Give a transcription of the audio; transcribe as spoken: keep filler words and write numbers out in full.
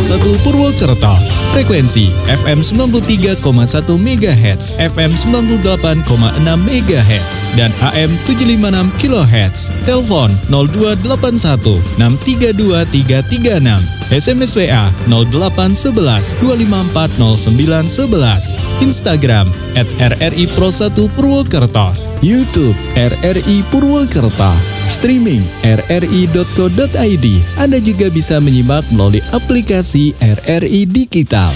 satu Purwokerto. Frekuensi F M sembilan puluh tiga koma satu megahertz, F M sembilan puluh delapan koma enam megahertz, dan A M tujuh lima enam kilohertz. Telepon nol dua delapan satu enam tiga dua tiga tiga enam. S M S W A nol delapan satu satu dua lima empat nol sembilan satu satu. Instagram at R R I Pro satu Purwokerto. YouTube R R I Purwokerto. Streaming r r i dot co dot i d. Anda juga bisa menyimak melalui aplikasi R R I Digital.